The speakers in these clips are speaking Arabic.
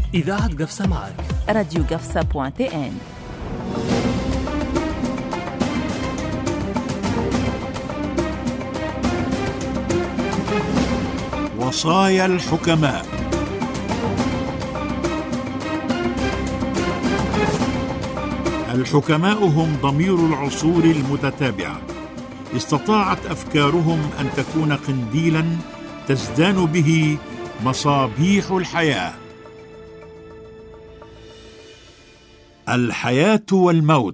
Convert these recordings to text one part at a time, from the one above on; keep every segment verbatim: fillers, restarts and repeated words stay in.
إذاعة قفصة معك. راديو قفصة بوان تي ان. وصايا الحكماء. الحكماء هم ضمير العصور المتتابعة، استطاعت أفكارهم أن تكون قنديلاً تزدان به مصابيح الحياة. الحياة والموت.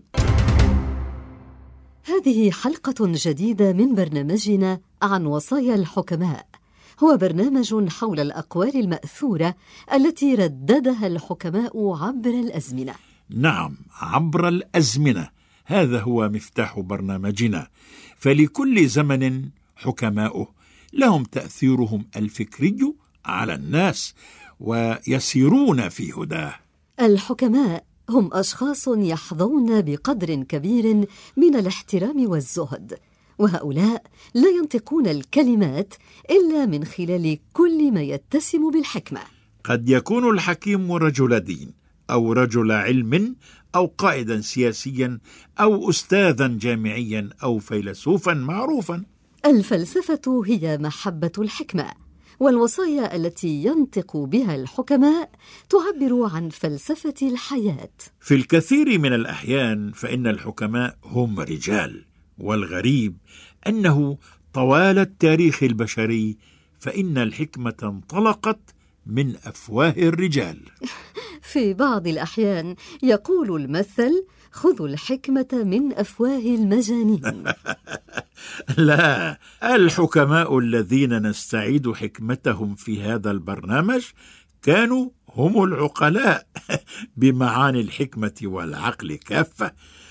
هذه حلقة جديدة من برنامجنا عن وصايا الحكماء. هو برنامج حول الأقوال المأثورة التي رددها الحكماء عبر الأزمنة. نعم، عبر الأزمنة، هذا هو مفتاح برنامجنا. فلكل زمن حكماؤه، لهم تأثيرهم الفكري على الناس ويسيرون في هداه. الحكماء هم أشخاص يحظون بقدر كبير من الاحترام والزهد، وهؤلاء لا ينطقون الكلمات إلا من خلال كل ما يتسم بالحكمة. قد يكون الحكيم رجل دين أو رجل علم أو قائدا سياسيا أو أستاذا جامعيا أو فيلسوفا معروفا. الفلسفة هي محبة الحكمة، والوصايا التي ينطق بها الحكماء تعبر عن فلسفة الحياة. في الكثير من الأحيان فإن الحكماء هم رجال، والغريب أنه طوال التاريخ البشري فإن الحكمة انطلقت من أفواه الرجال. في بعض الأحيان يقول المثل: خذوا الحكمة من أفواه المجانين. لا، الحكماء الذين نستعيد حكمتهم في هذا البرنامج كانوا هم العقلاء بمعاني الحكمة والعقل كافة.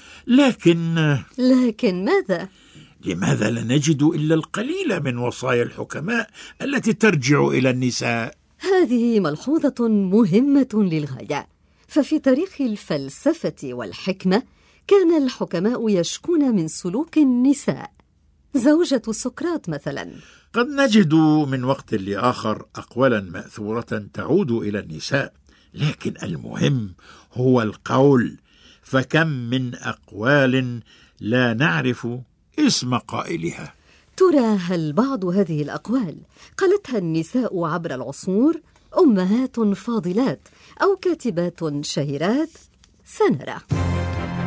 لكن لكن ماذا؟ لماذا لا نجد إلا القليل من وصايا الحكماء التي ترجع إلى النساء؟ هذه ملحوظة مهمة للغاية، ففي تاريخ الفلسفة والحكمة كان الحكماء يشكون من سلوك النساء. زوجة سقراط مثلا. قد نجد من وقت لآخر أقوالا مأثورة تعود إلى النساء، لكن المهم هو القول، فكم من أقوال لا نعرف اسم قائلها. ترى هل بعض هذه الأقوال قالتها النساء عبر العصور، أمهات فاضلات أو كاتبات شهيرات؟ سنرى.